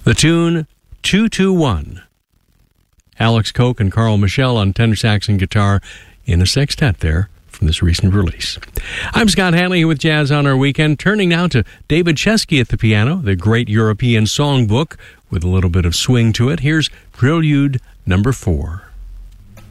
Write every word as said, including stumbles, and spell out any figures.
The tune two two one. Alex Koch and Carl Michel on tenor sax and guitar in a sextet there from this recent release. I'm Scott Hanley with Jazz on Our Weekend, turning now to David Chesky at the piano, the great European songbook with a little bit of swing to it. Here's Prelude number four.